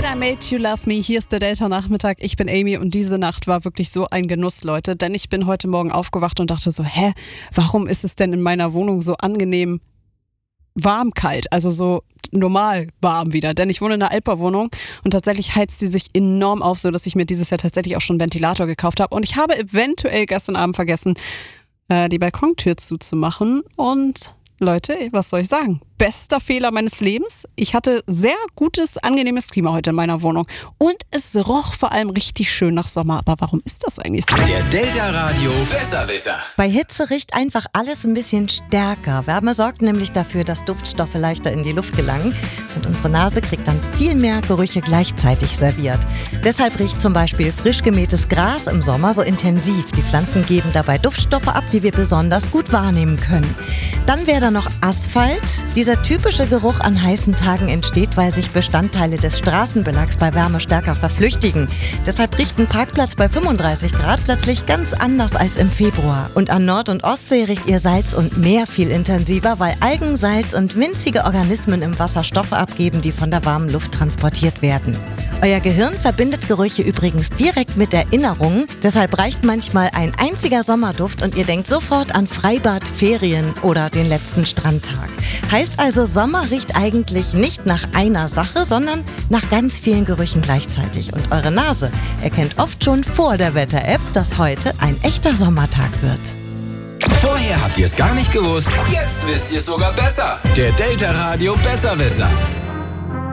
I Made You Love Me. Hier ist der Delta-Nachmittag. Ich bin Amy und diese Nacht war wirklich so ein Genuss, Leute. Denn ich bin heute Morgen aufgewacht und dachte so, warum ist es denn in meiner Wohnung so angenehm warm-kalt? Also so normal warm wieder. Denn ich wohne in einer Altbauwohnung und tatsächlich heizt die sich enorm auf, so dass ich mir dieses Jahr tatsächlich auch schon einen Ventilator gekauft habe. Und ich habe eventuell gestern Abend vergessen, die Balkontür zuzumachen. Und Leute, was soll ich sagen? Bester Fehler meines Lebens. Ich hatte sehr gutes, angenehmes Klima heute in meiner Wohnung. Und es roch vor allem richtig schön nach Sommer. Aber warum ist das eigentlich so? Der Delta Radio Besserwisser. Bei Hitze riecht einfach alles ein bisschen stärker. Wärme sorgt nämlich dafür, dass Duftstoffe leichter in die Luft gelangen. Und unsere Nase kriegt dann viel mehr Gerüche gleichzeitig serviert. Deshalb riecht zum Beispiel frisch gemähtes Gras im Sommer so intensiv. Die Pflanzen geben dabei Duftstoffe ab, die wir besonders gut wahrnehmen können. Dann wäre da noch Asphalt. Dieser typische Geruch an heißen Tagen entsteht, weil sich Bestandteile des Straßenbelags bei Wärme stärker verflüchtigen. Deshalb riecht ein Parkplatz bei 35 Grad plötzlich ganz anders als im Februar. Und an Nord- und Ostsee riecht ihr Salz und Meer viel intensiver, weil Algen, Salz und winzige Organismen im Wasser Stoffe abgeben, die von der warmen Luft transportiert werden. Euer Gehirn verbindet Gerüche übrigens direkt mit Erinnerungen. Deshalb reicht manchmal ein einziger Sommerduft und ihr denkt sofort an Freibad, Ferien oder den letzten Strandtag. Heißt also, Sommer riecht eigentlich nicht nach einer Sache, sondern nach ganz vielen Gerüchen gleichzeitig. Und eure Nase erkennt oft schon vor der Wetter-App, dass heute ein echter Sommertag wird. Vorher habt ihr es gar nicht gewusst. Jetzt wisst ihr es sogar besser. Der Delta Radio Besserwisser.